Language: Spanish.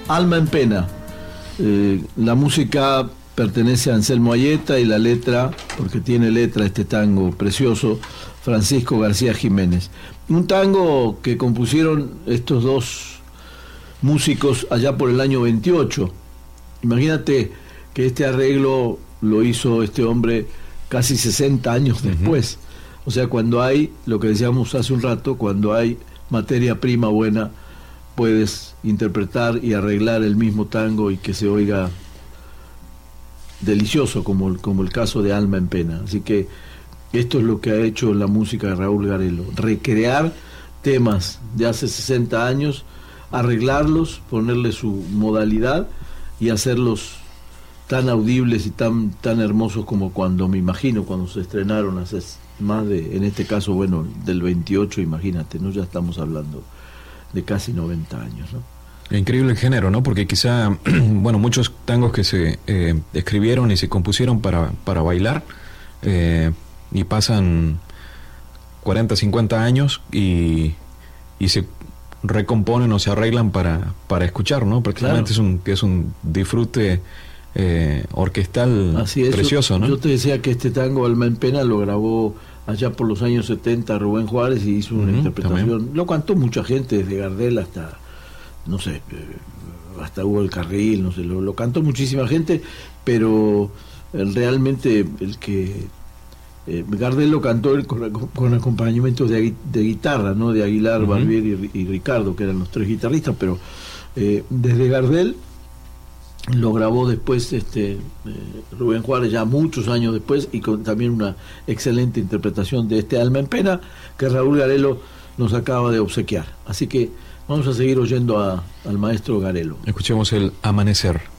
Alma en Pena. La música pertenece a Anselmo Ayeta y la letra, porque tiene letra este tango precioso, Francisco García Jiménez. Un tango que compusieron estos dos músicos allá por el año 28. Imagínate que este arreglo lo hizo este hombre casi 60 años después. O sea, cuando hay, lo que decíamos hace un rato, cuando hay materia prima buena, puedes interpretar y arreglar el mismo tango y que se oiga delicioso, como el caso de Alma en Pena. Así que esto es lo que ha hecho la música de Raúl Garelo: recrear temas de hace 60 años, arreglarlos, ponerle su modalidad y hacerlos tan audibles y tan hermosos como cuando, me imagino, cuando se estrenaron hace más de, en este caso, bueno, del 28, imagínate, ¿no? Ya estamos hablando de casi 90 años, ¿no? Increíble el género, ¿no? Porque quizá, bueno, muchos tangos que se escribieron y se compusieron para bailar, y pasan 40, 50 años y se recomponen o se arreglan para escuchar, ¿no? Prácticamente claro. es un disfrute orquestal. Así es, precioso, ¿no? Yo te decía que este tango Alma en Pena lo grabó allá por los años 70 Rubén Juárez y hizo una interpretación. También. Lo cantó mucha gente, desde Gardel hasta, no sé, hasta Hugo del Carril, no sé, lo cantó muchísima gente, pero realmente el que Gardel lo cantó con acompañamientos de guitarra, ¿no? De Aguilar, Barbieri y Ricardo, que eran los tres guitarristas, pero desde Gardel lo grabó después Rubén Juárez, ya muchos años después, y con también una excelente interpretación de este Alma en Pena que Raúl Garelo nos acaba de obsequiar. Así que vamos a seguir oyendo al maestro Garelo. Escuchemos el Amanecer.